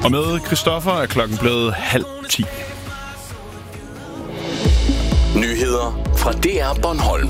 Og med Christoffer er klokken blevet 9:30. Nyheder fra DR Bornholm.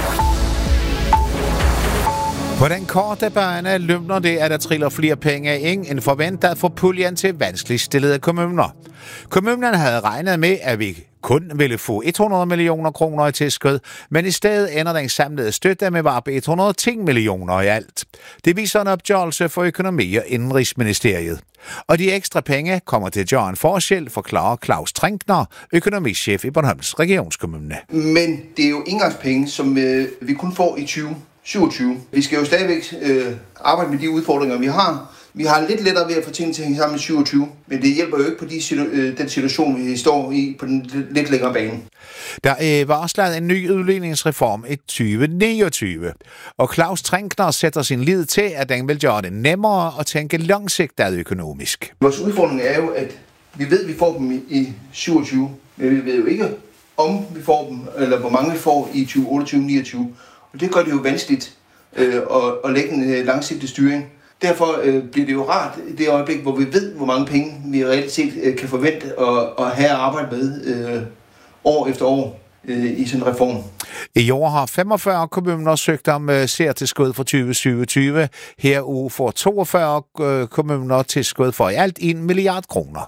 På den korte bane løbner det, at der triller flere penge ind end forventet for puljen til vanskeligt stillede kommuner. Kommunerne havde regnet med, at vi kun ville få 100 millioner kroner i tilskud, men i stedet ender den samlede støtte med bare 110 millioner i alt. Det viser en opgørelse for økonomi- og indrigsministeriet. Og de ekstra penge kommer til at gøre en forskel, forklarer Claus Trinkner, økonomichef i Bornholms Regionskommune. Men det er jo engangspenge, som vi kun får i 2027. Vi skal jo stadigvæk arbejde med de udfordringer, vi har. Vi har lidt lettere ved at få tingene til at hænge sammen i 27, men det hjælper jo ikke på den situation, vi står i på den lidt længere bane. Der er varslet en ny udligningsreform i 2029, og Claus Trinkner sætter sin lid til, at den vil gøre det nemmere at tænke langsigtet økonomisk. Vores udfordring er jo, at vi ved, at vi får dem i 27, men vi ved jo ikke, om vi får dem, eller hvor mange vi får i 2028-29. Og det gør det jo vanskeligt at lægge en langsigtet styring. Derfor bliver det jo rart i det øjeblik, hvor vi ved, hvor mange penge vi reelt set kan forvente at have arbejde med år efter år i sådan en reform. I år har 45 kommuner søgt om særtilskud for 2027. Her får 42 kommuner tilskud for i alt 1 milliard kroner.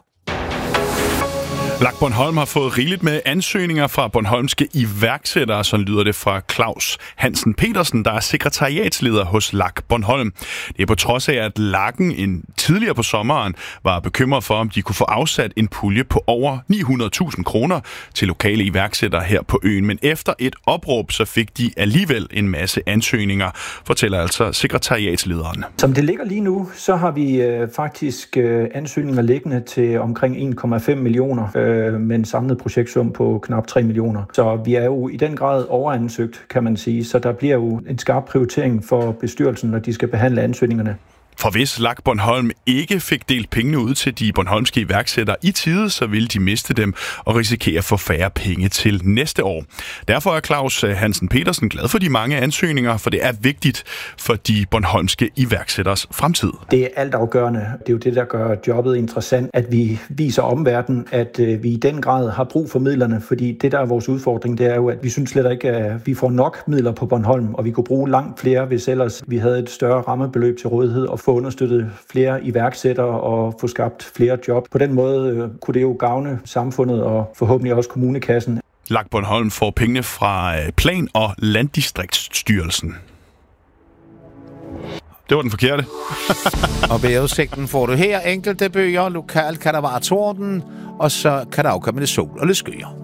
LAG Bornholm har fået rigeligt med ansøgninger fra bornholmske iværksættere, sådan lyder det fra Claus Hansen Petersen, der er sekretariatsleder hos LAG Bornholm. Det er på trods af, at LAG'en tidligere på sommeren var bekymret for, om de kunne få afsat en pulje på over 900.000 kroner til lokale iværksættere her på øen. Men efter et opråb, så fik de alligevel en masse ansøgninger, fortæller altså sekretariatslederen. Som det ligger lige nu, så har vi faktisk ansøgninger liggende til omkring 1,5 millioner. Med en samlet projektsum på knap 3 millioner. Så vi er jo i den grad overansøgt, kan man sige. Så der bliver jo en skarp prioritering for bestyrelsen, når de skal behandle ansøgningerne. For hvis LAG Bornholm ikke fik delt pengene ud til de bornholmske iværksættere i tide, så ville de miste dem og risikere at få færre penge til næste år. Derfor er Claus Hansen Petersen glad for de mange ansøgninger, for det er vigtigt for de bornholmske iværksætteres fremtid. Det er altafgørende. Det er jo det, der gør jobbet interessant, at vi viser omverdenen, at vi i den grad har brug for midlerne, fordi det, der er vores udfordring, det er jo, at vi synes slet ikke, at vi får nok midler på Bornholm, og vi kunne bruge langt flere, hvis ellers vi havde et større rammebeløb til rådighed og få understøttet flere iværksættere og få skabt flere job. På den måde kunne det jo gavne samfundet og forhåbentlig også kommunekassen. LAG Bornholm får pengene fra Plan- og Landdistriktsstyrelsen. Det var den forkerte. Og vejrudsigten får du her. Enkelte bøger. Lokalt kan der være torden, og så kan der afkomme lidt sol og lidt skyer.